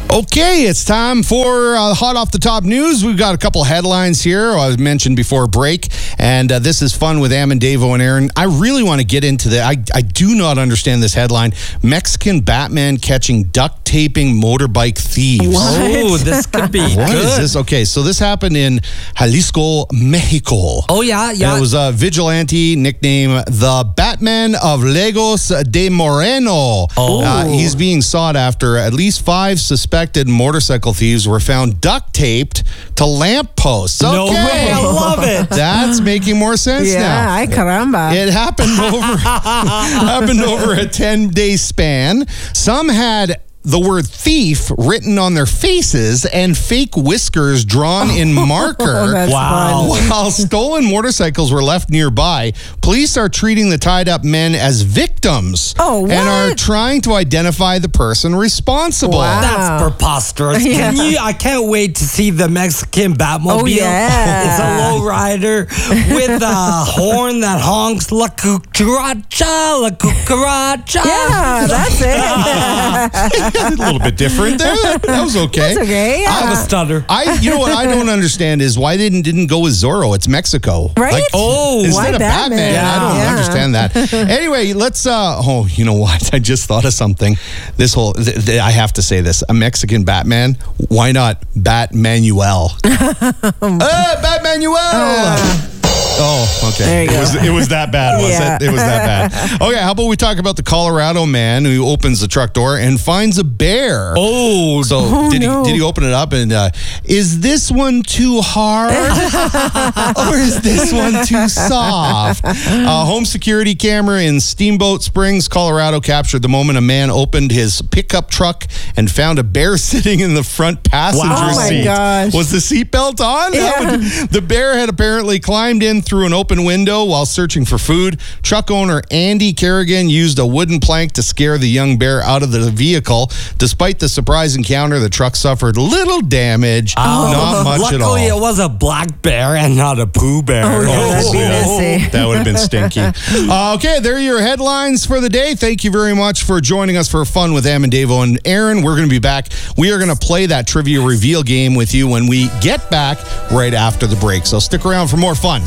Okay, it's time for hot off the top news. We've got a couple headlines here I mentioned before break, and this is fun with Am and Davo and Aaron. I really want to get into the. I do not understand this headline. Mexican Batman catching duct taping motorbike thieves. What? Oh, this could be What good. is this? Okay, so this happened in Jalisco, Mexico. Oh, yeah. And it was a vigilante nicknamed the Batman of Lagos de Moreno. Oh. He's being sought after. At least 5 suspected motorcycle thieves were found duct taped to lampposts. Okay. No way. I love it. That's making more sense now. Yeah, ay caramba. It happened over a 10-day span. Some had the word thief written on their faces and fake whiskers drawn in marker. That's Wow. fun. While stolen motorcycles were left nearby, police are treating the tied-up men as victims Oh, and are what? trying to identify the person responsible. Wow. That's preposterous. Yeah. I can't wait to see the Mexican Batmobile. Oh, yeah. It's a lowrider with a horn that honks la cucaracha, la cucaracha. Yeah, that's it. A little bit different there. That was okay. That's okay. I have a Yeah. stutter. You know what I don't understand is why they didn't go with Zorro. It's Mexico. Right? Oh, Instead Why of Batman? Batman? I don't Yeah. understand that. Anyway, let's, you know what? I just thought of something. This whole, I have to say this. A Mexican Batman, why not Batmanuel? Batmanuel! Oh, okay. There you go. It was that bad, was Yeah. it? It was that bad. Okay, how about we talk about the Colorado man who opens the truck door and finds a bear? Oh, So did he open it up and is this one too hard or is this one too soft? A home security camera in Steamboat Springs, Colorado captured the moment a man opened his pickup truck and found a bear sitting in the front passenger Wow. Oh my seat. gosh. Was the seatbelt on? Yeah. The bear had apparently climbed in through an open window while searching for food. Truck owner Andy Kerrigan used a wooden plank to scare the young bear out of the vehicle. Despite the surprise encounter, the truck suffered little damage, not much at all. luckily it was a black bear and not a Pooh Bear. Oh, yeah, that'd be messy. That would have been stinky. Okay, there are your headlines for the day. Thank you very much for joining us for fun with Am and Davo and Aaron. We're going to be back. We are going to play that trivia reveal game with you when we get back right after the break. So stick around for more fun.